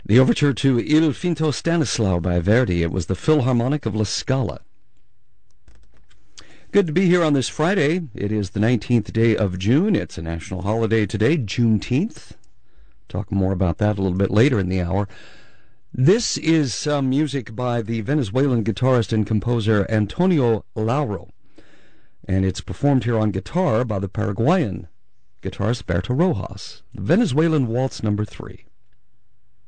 The overture to Il Finto Stanislao by Verdi. It was the Philharmonic of La Scala. Good to be here on this Friday. It is the 19th day of June. It's a national holiday today, Juneteenth. Talk more about that a little bit later in the hour. This is some music by the Venezuelan guitarist and composer Antonio Lauro, and it's performed here on guitar by the Paraguayan guitarist Berto Rojas. The Venezuelan Waltz No. 3.